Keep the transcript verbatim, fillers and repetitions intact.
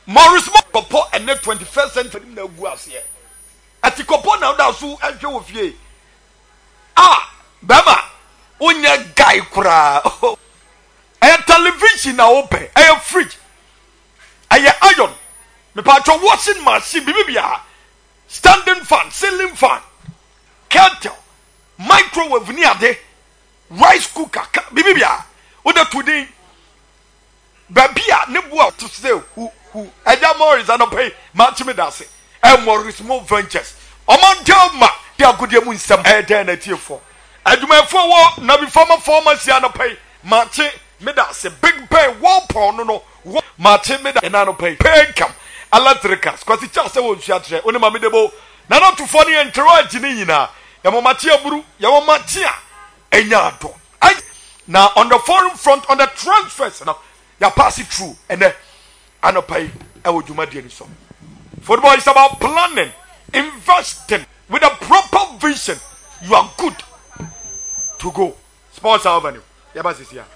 Morris Mokopo and the twenty-first century na guas here. Ati kopo na da so ahwe wo fie. Ah, bema, unya guy kura. A television na open, a fridge. A iron. Me patcho washing machine bibia. Standing fan, ceiling fan. Kettle. Microwave ni ade. Rice cooker bibia. Oda today. Babia ne boa to say who who Eja Morris and pay match me that say. E Morris Mo Ventures. Oman Delma, dia godie mu nsem e den na tie for. Adwumafo wo na bi former pharmacy an pay match me that say big pay wall pound no no. Match me that na no pay. Pay come electricals cause it just say wo hia tre. Oni ma me debo. Na not to funny entourage ni nyina. Ya mo match aburu, ya mo match a enya ado. Now on the foreign front on the transfers now you pass it through and then I no pay I will do my dear so. Football is about planning, investing with a proper vision. You are good to go. Sports Avenue. Yeah,